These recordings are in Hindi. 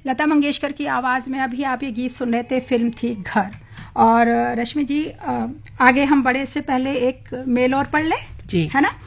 लता मंगेशकर की आवाज़ में अभी आप ये गीत सुन रहे थे, फिल्म थी घर। और रश्मि जी, आगे हम बढ़े से पहले एक मेल और पढ़ लें जी, है ना।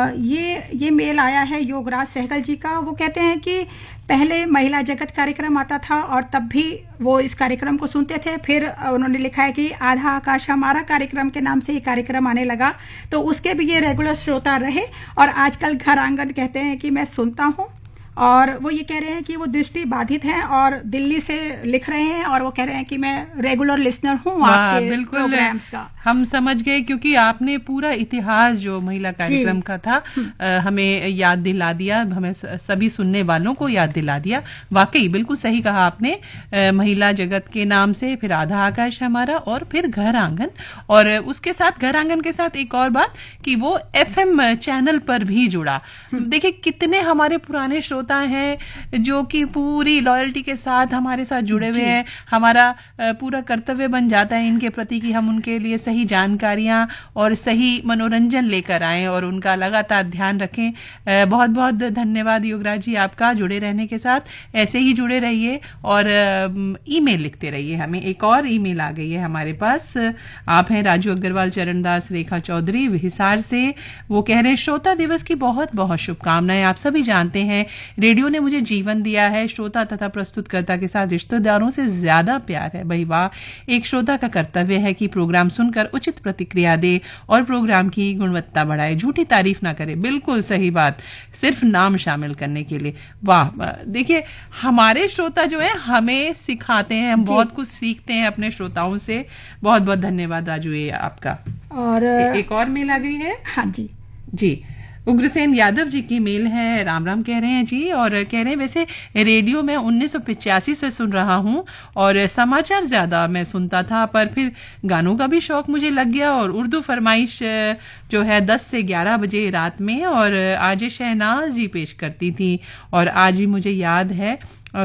ये मेल आया है योगराज सहगल जी का। वो कहते हैं कि पहले महिला जगत कार्यक्रम आता था और तब भी वो इस कार्यक्रम को सुनते थे। फिर उन्होंने लिखा है कि आधा आकाश हमारा कार्यक्रम के नाम से ये कार्यक्रम आने लगा, तो उसके भी ये रेगुलर श्रोता रहे। और आजकल घर आंगन कहते हैं कि मैं सुनता हूँ। और वो ये कह रहे हैं कि वो दृष्टि बाधित हैं और दिल्ली से लिख रहे हैं, और वो कह रहे हैं कि मैं रेगुलर लिसनर हूँ आपके प्रोग्राम्स का। हम समझ गए, क्योंकि आपने पूरा इतिहास जो महिला कार्यक्रम का था हमें याद दिला दिया, हमें सभी सुनने वालों को याद दिला दिया। वाकई बिल्कुल सही कहा आपने, महिला जगत के नाम से, फिर आधा आकाश हमारा, और फिर घर आंगन। और उसके साथ, घर आंगन के साथ एक और बात कि वो FM चैनल पर भी जुड़ा। देखिए कितने हमारे पुराने श्रोता हैं जो कि पूरी लॉयल्टी के साथ हमारे साथ जुड़े हुए हैं। हमारा पूरा कर्तव्य बन जाता है इनके प्रति कि हम उनके लिए सही जानकारियां और सही मनोरंजन लेकर आएं और उनका लगातार ध्यान रखें। बहुत बहुत धन्यवाद योगराज जी आपका जुड़े रहने के साथ। ऐसे ही जुड़े रहिए और ईमेल लिखते रहिए हमें। एक और ईमेल आ गई है हमारे पास। आप हैं राजू अग्रवाल, चरणदास, रेखा चौधरी हिसार से। वो कह रहे हैं श्रोता दिवस की बहुत बहुत शुभकामनाएं। आप सभी जानते हैं रेडियो ने मुझे जीवन दिया है। श्रोता तथा प्रस्तुतकर्ता के साथ रिश्तेदारों से ज्यादा प्यार है। भाई वाह, एक श्रोता का कर्तव्य है कि प्रोग्राम सुनकर उचित प्रतिक्रिया दे और प्रोग्राम की गुणवत्ता बढ़ाए, झूठी तारीफ ना करे। बिल्कुल सही बात, सिर्फ नाम शामिल करने के लिए। वाह, देखिए हमारे श्रोता जो है हमें सिखाते हैं, हम बहुत कुछ सीखते हैं अपने श्रोताओं से। बहुत बहुत धन्यवाद राजू ये आपका। और एक और मेल आ गई है। हाँ जी जी, उग्रसेन यादव जी की मेल है। राम राम कह रहे हैं जी, और कह रहे हैं वैसे रेडियो में 1985 से सुन रहा हूं और समाचार ज्यादा मैं सुनता था, पर फिर गानों का भी शौक मुझे लग गया और उर्दू फरमाइश जो है 10 से 11 बजे रात में, और आज शहनाज जी पेश करती थी। और आज भी मुझे याद है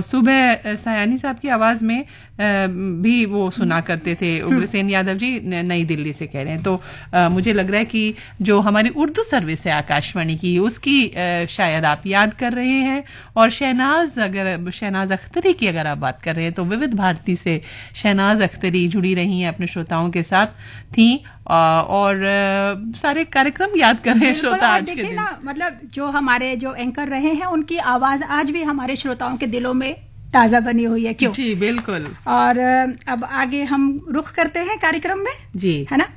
सुबह सयानी साहब की आवाज में भी वो सुना करते थे। उग्रसेन यादव जी नई दिल्ली से कह रहे हैं। तो मुझे लग रहा है कि जो हमारी उर्दू सर्विस है आकाशवाणी की, उसकी शायद आप याद कर रहे हैं। और शहनाज अख्तरी की अगर आप बात कर रहे हैं तो विविध भारती से शहनाज अख्तरी जुड़ी रही हैं, अपने श्रोताओं के साथ थी और सारे कार्यक्रम याद कर रहे हैं श्रोता आज के दिन। मतलब जो हमारे जो एंकर रहे हैं उनकी आवाज आज भी हमारे श्रोताओं के दिलों में ताजा बनी हुई है, क्यों? जी बिल्कुल। और अब आगे हम रुख करते हैं कार्यक्रम में जी, है ना।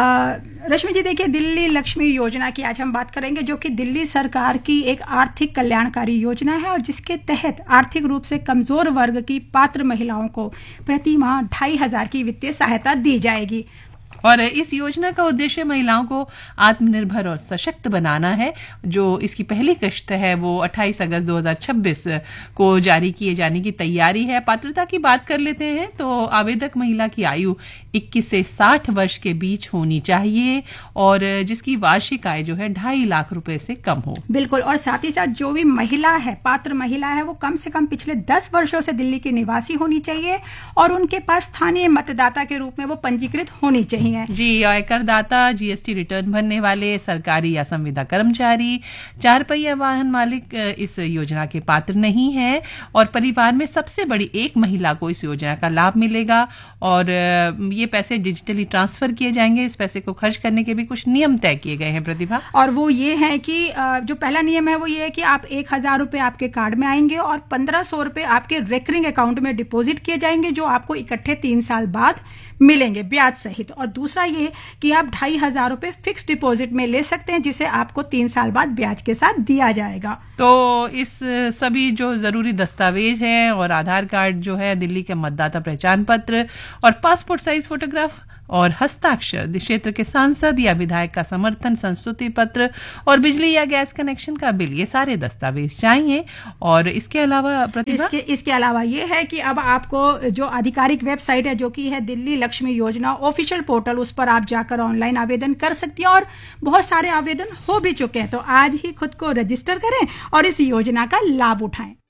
रश्मि जी देखिए, दिल्ली लक्ष्मी योजना की आज हम बात करेंगे, जो कि दिल्ली सरकार की एक आर्थिक कल्याणकारी योजना है और जिसके तहत आर्थिक रूप से कमजोर वर्ग की पात्र महिलाओं को प्रति माह 2500 की वित्तीय सहायता दी जाएगी। और इस योजना का उद्देश्य महिलाओं को आत्मनिर्भर और सशक्त बनाना है। जो इसकी पहली किश्त है वो 28 अगस्त 2026 को जारी किए जाने की तैयारी है। पात्रता की बात कर लेते हैं तो आवेदक महिला की आयु 21 से 60 वर्ष के बीच होनी चाहिए और जिसकी वार्षिक आय जो है 2.5 लाख रुपए से कम हो। बिल्कुल। और साथ ही साथ जो भी महिला है, पात्र महिला है, वो कम से कम पिछले 10 वर्षों से दिल्ली की निवासी होनी चाहिए और उनके पास स्थानीय मतदाता के रूप में वो पंजीकृत होनी चाहिए। जी, आयकरदाता, GST रिटर्न भरने वाले, सरकारी या संविदा कर्मचारी, 4 पहिया वाहन मालिक इस योजना के पात्र नहीं है। और परिवार में सबसे बड़ी एक महिला को इस योजना का लाभ मिलेगा और ये पैसे डिजिटली ट्रांसफर किए जाएंगे। इस पैसे को खर्च करने के भी कुछ नियम तय किए गए हैं प्रतिभा। और वो ये है कि जो पहला नियम है वो ये है कि आप 1000 रुपए आपके कार्ड में आएंगे और 1500 रुपए आपके रेकरिंग अकाउंट में डिपॉजिट किए जाएंगे, जो आपको इकट्ठे 3 साल बाद मिलेंगे ब्याज सहित। और दूसरा ये कि आप 2500 रुपए फिक्स डिपॉजिट में ले सकते हैं, जिसे आपको 3 साल बाद ब्याज के साथ दिया जाएगा। तो इस सभी जो जरूरी दस्तावेज हैं और आधार कार्ड जो है, दिल्ली के मतदाता पहचान पत्र और पासपोर्ट साइज फोटोग्राफ और हस्ताक्षर, क्षेत्र के सांसद या विधायक का समर्थन संस्तुति पत्र और बिजली या गैस कनेक्शन का बिल, ये सारे दस्तावेज चाहिए। और इसके अलावा प्रतिभा इसके अलावा ये है कि अब आपको जो आधिकारिक वेबसाइट है, जो कि है दिल्ली लक्ष्मी योजना ऑफिशियल पोर्टल, उस पर आप जाकर ऑनलाइन आवेदन कर सकती हैं और बहुत सारे आवेदन हो भी चुके हैं। तो आज ही खुद को रजिस्टर करें और इस योजना का लाभ उठाएं।